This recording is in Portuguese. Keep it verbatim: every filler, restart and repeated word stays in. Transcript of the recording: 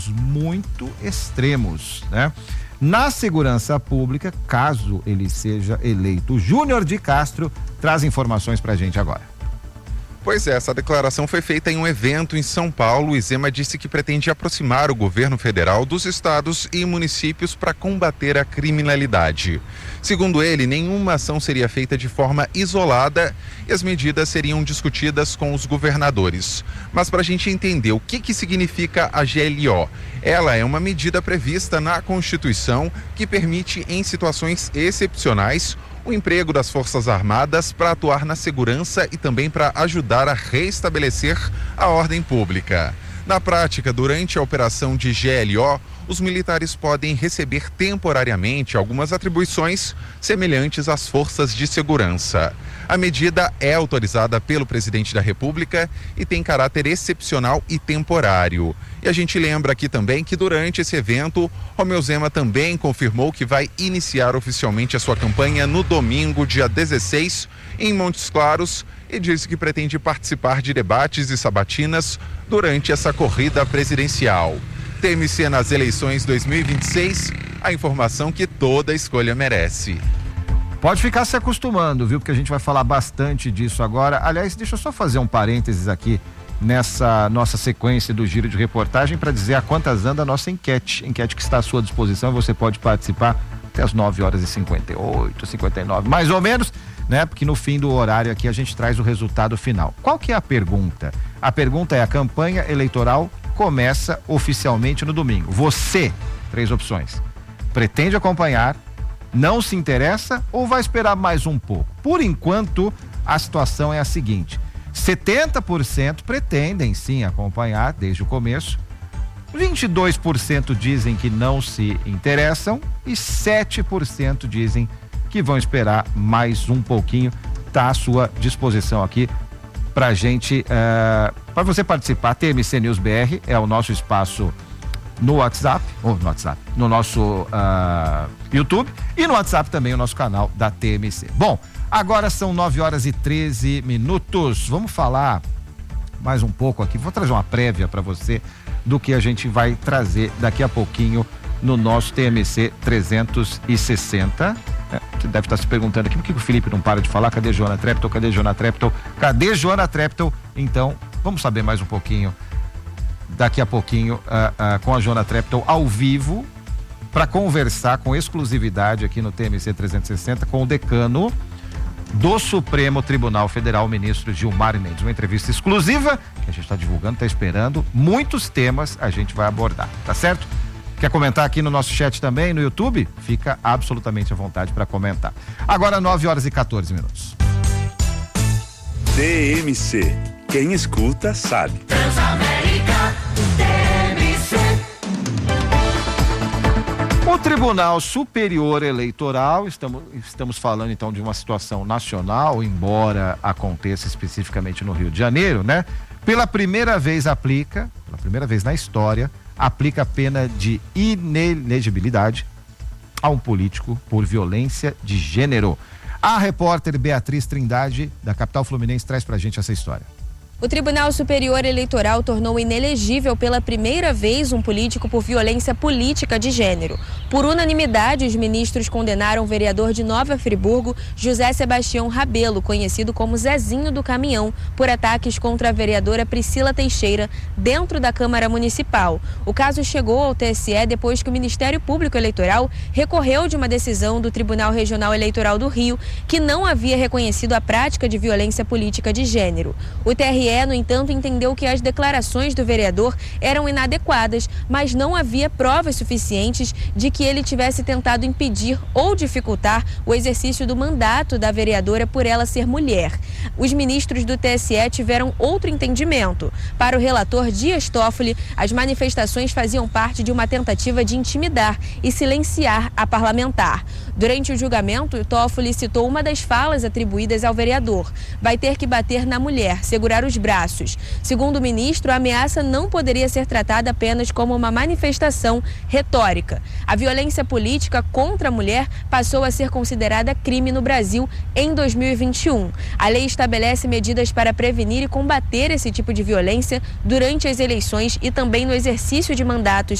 muito extremos, né? Na segurança pública, caso ele seja eleito. Júnior de Castro traz informações pra gente agora. Pois é, essa declaração foi feita em um evento em São Paulo. E Zema disse que pretende aproximar o governo federal dos estados e municípios para combater a criminalidade. Segundo ele, nenhuma ação seria feita de forma isolada e as medidas seriam discutidas com os governadores. Mas para a gente entender o que, que significa a G L O, ela é uma medida prevista na Constituição que permite, em situações excepcionais, o emprego das Forças Armadas para atuar na segurança e também para ajudar a restabelecer a ordem pública. Na prática, durante a operação de G L O, os militares podem receber temporariamente algumas atribuições semelhantes às forças de segurança. A medida é autorizada pelo presidente da República e tem caráter excepcional e temporário. E a gente lembra aqui também que durante esse evento, Romeu Zema também confirmou que vai iniciar oficialmente a sua campanha no domingo, dia dezesseis, em Montes Claros, e disse que pretende participar de debates e sabatinas durante essa corrida presidencial. T M C nas eleições dois mil e vinte e seis, a informação que toda escolha merece. Pode ficar se acostumando, viu? Porque a gente vai falar bastante disso agora. Aliás, deixa eu só fazer um parênteses aqui nessa nossa sequência do giro de reportagem para dizer a quantas anda a nossa enquete. Enquete que está à sua disposição, você pode participar até as nove horas e cinquenta e oito, cinquenta e nove, mais ou menos, né? Porque no fim do horário aqui a gente traz o resultado final. Qual que é a pergunta? A pergunta é: a campanha eleitoral começa oficialmente no domingo. Você, três opções, pretende acompanhar, não se interessa ou vai esperar mais um pouco? Por enquanto, a situação é a seguinte: setenta por cento pretendem sim acompanhar desde o começo, vinte e dois por cento dizem que não se interessam e sete por cento dizem que vão esperar mais um pouquinho. Tá à sua disposição aqui pra gente, uh, para você participar. T M C News B R é o nosso espaço no WhatsApp, ou no WhatsApp, no nosso uh, YouTube, e no WhatsApp também o nosso canal da T M C. Bom, agora são nove horas e treze minutos. Vamos falar mais um pouco aqui. Vou trazer uma prévia para você do que a gente vai trazer daqui a pouquinho no nosso T M C trezentos e sessenta. É, você deve estar se perguntando aqui por que o Felipe não para de falar. Cadê Joana Treptow? Cadê Joana Treptow? Cadê Joana Treptow? Então, vamos saber mais um pouquinho daqui a pouquinho uh, uh, com a Joana Treptow ao vivo para conversar com exclusividade aqui no T M C trezentos e sessenta com o decano do Supremo Tribunal Federal, o ministro Gilmar Mendes. Uma entrevista exclusiva que a gente está divulgando, está esperando. Muitos temas a gente vai abordar, tá certo? Quer comentar aqui no nosso chat também, no YouTube? Fica absolutamente à vontade para comentar. Agora nove horas e quatorze minutos. T M C. Quem escuta sabe. Transamérica, T M C. O Tribunal Superior Eleitoral, estamos, estamos falando então de uma situação nacional, embora aconteça especificamente no Rio de Janeiro, né? Pela primeira vez aplica, pela primeira vez na história, aplica a pena de inelegibilidade a um político por violência de gênero. A repórter Beatriz Trindade, da capital fluminense, traz pra gente essa história. O Tribunal Superior Eleitoral tornou inelegível pela primeira vez um político por violência política de gênero. Por unanimidade, os ministros condenaram o vereador de Nova Friburgo, José Sebastião Rabelo, conhecido como Zezinho do Caminhão, por ataques contra a vereadora Priscila Teixeira dentro da Câmara Municipal. O caso chegou ao T S E depois que o Ministério Público Eleitoral recorreu de uma decisão do Tribunal Regional Eleitoral do Rio, que não havia reconhecido a prática de violência política de gênero. O T R E, no entanto, entendeu que as declarações do vereador eram inadequadas, mas não havia provas suficientes de que ele tivesse tentado impedir ou dificultar o exercício do mandato da vereadora por ela ser mulher. Os ministros do T S E tiveram outro entendimento. Para o relator Dias Toffoli, as manifestações faziam parte de uma tentativa de intimidar e silenciar a parlamentar. Durante o julgamento, Toffoli citou uma das falas atribuídas ao vereador: vai ter que bater na mulher, segurar os braços. Segundo o ministro, a ameaça não poderia ser tratada apenas como uma manifestação retórica. A violência política contra a mulher passou a ser considerada crime no Brasil em dois mil e vinte e um. A lei estabelece medidas para prevenir e combater esse tipo de violência durante as eleições e também no exercício de mandatos